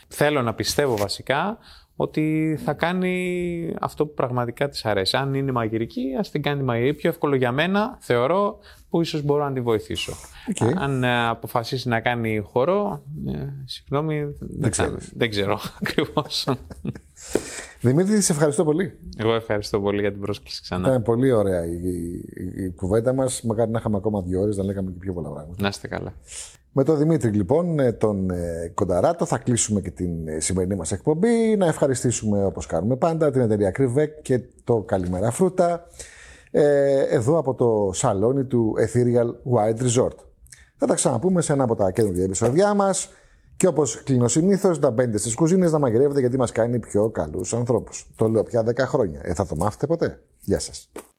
θέλω να πιστεύω βασικά ότι θα κάνει αυτό που πραγματικά της αρέσει. Αν είναι μαγειρική, ας την κάνει μαγειρική. Πιο εύκολο για μένα, θεωρώ, που ίσως μπορώ να τη βοηθήσω. Okay. Αν αποφασίσει να κάνει χορό, συγγνώμη, δεν ξέρω ακριβώς. Δημήτρη, σε ευχαριστώ πολύ. Εγώ ευχαριστώ πολύ για την πρόσκληση ξανά. Ήταν πολύ ωραία η κουβέντα μας. Μακάρι να είχαμε ακόμα 2 ώρες, να λέγαμε και πιο πολλά πράγματα. Να είστε καλά. Με τον Δημήτρη, λοιπόν, τον Κονταράτο, θα κλείσουμε και την σημερινή μας εκπομπή. Να ευχαριστήσουμε, όπως κάνουμε πάντα, την εταιρεία Κρυβέκ και το Καλημέρα Φρούτα, εδώ από το σαλόνι του Ethereal Wide Resort. Θα τα ξαναπούμε σε ένα από τα καινούργια επεισόδια μας. Και όπως κλείνω συνήθως, να μπαίνετε στις κουζίνες να μαγειρεύετε, γιατί μας κάνει πιο καλούς ανθρώπους. Το λέω πια 10 χρόνια. Θα το μάθετε ποτέ. Γεια σας.